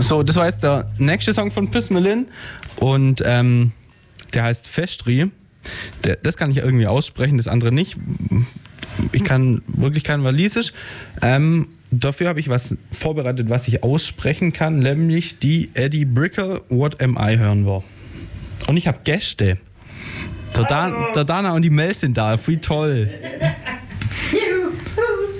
So, das war jetzt der nächste Song von Pismelin und der heißt Festri. Das kann ich irgendwie aussprechen, das andere nicht. Ich kann wirklich kein Walisisch. Dafür habe ich was vorbereitet, was ich aussprechen kann, nämlich die Eddie Brickell What Am I hören wir. Und ich habe Gäste. Der Dana und die Mel sind da, viel toll.